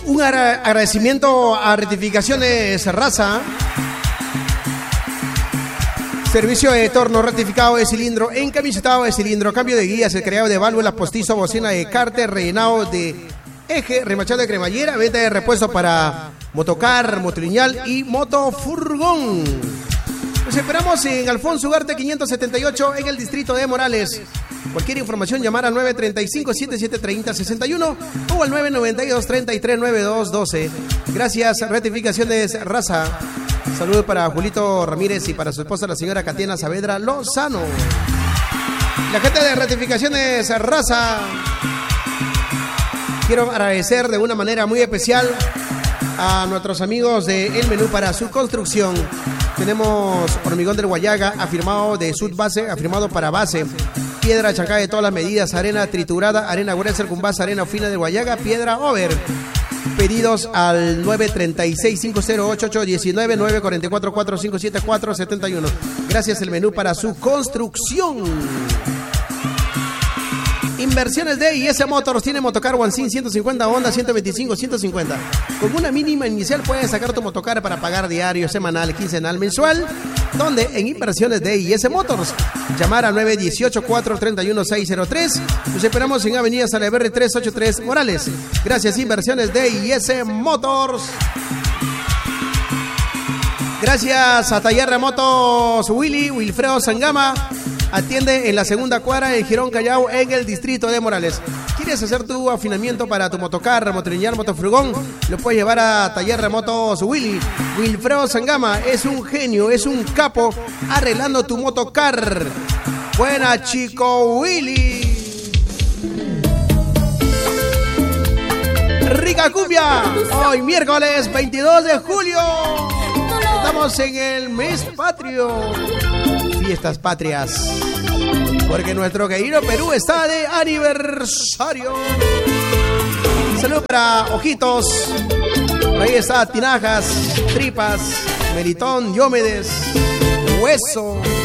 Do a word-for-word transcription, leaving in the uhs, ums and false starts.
Un agradecimiento a Rectificaciones Raza. Servicio de torno, rectificado de cilindro, encamisetado de cilindro, cambio de guías, el creado de válvulas, postizo, bocina de cárter, rellenado de eje, remachado de cremallera, venta de repuesto para motocar, motolineal y motofurgón. Nos esperamos en Alfonso Ugarte quinientos setenta y ocho en el distrito de Morales. Cualquier información llamar al nueve tres cinco, siete siete tres cero, seis uno o al nueve nueve dos, treinta y tres, noventa y dos, doce. Gracias, Rectificaciones Raza. Saludos para Julito Ramírez y para su esposa, la señora Catiana Saavedra Lozano. La gente de Rectificaciones Raza, quiero agradecer de una manera muy especial a nuestros amigos de El Menú para su construcción. Tenemos hormigón del Guayaga, afirmado de Sudbase, afirmado para base. Piedra chancada de todas las medidas, arena triturada, arena gruesa con base, arena fina de Guayaga, piedra over. Pedidos al nueve tres seis, cinco cero ocho, ocho uno nueve, nueve cuatro cuatro, cuatro cinco siete cuatro, siete uno. Gracias, El Menú para su construcción. Inversiones de I S Motors. Tiene motocar Wansin ciento cincuenta, Honda ciento veinticinco, ciento cincuenta. Con una mínima inicial puedes sacar tu motocar para pagar diario, semanal, quincenal, mensual. Donde en Inversiones de I S Motors. Llamar al nueve uno ocho, cuatro tres uno, seis cero tres. Nos esperamos en Avenida Salaverry trescientos ochenta y tres Morales. Gracias, Inversiones de I S Motors. Gracias a Taller de Motos Willy, Wilfredo Sangama. Atiende en la segunda cuadra en Girón Callao, en el distrito de Morales. ¿Quieres hacer tu afinamiento para tu motocar, motolineal, motofurgón? Lo puedes llevar a Taller de Motos Willy. Wilfredo Sangama es un genio, es un capo arreglando tu motocar. Buena, chico Willy. Rica cumbia. Hoy miércoles veintidós de julio. Estamos en el mes patrio. Fiestas patrias, porque nuestro querido Perú está de aniversario. Saludos para Ojitos, por ahí está Tinajas, Tripas, Melitón, Diomedes, Hueso,